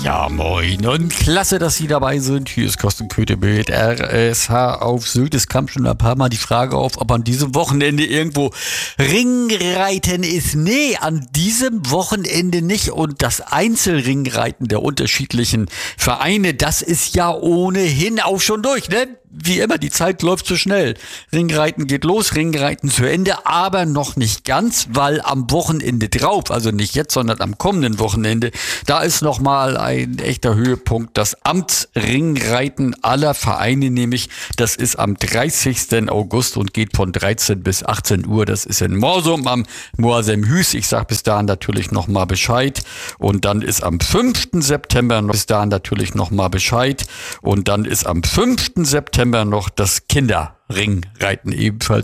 Ja, moin und klasse, dass Sie dabei sind. Hier ist Carsten Köthe mit RSH auf Sylt. Es kam schon ein paar Mal die Frage auf, ob an diesem Wochenende irgendwo Ringreiten ist. Nee, an diesem Wochenende nicht. Und das Einzelringreiten der unterschiedlichen Vereine, das ist ja ohnehin auch schon durch, ne? Wie immer, die Zeit läuft zu schnell. Ringreiten geht los, Ringreiten zu Ende, aber noch nicht ganz, weil am Wochenende drauf, also nicht jetzt, sondern am kommenden Wochenende, da ist nochmal ein echter Höhepunkt, das Amtsringreiten aller Vereine, nämlich das ist am 30. August und geht von 13 bis 18 Uhr. Das ist in Morsum am Moorsemhüs. Ich sag bis dahin natürlich nochmal Bescheid. Und dann ist am 5. September noch das Kinderringreiten ebenfalls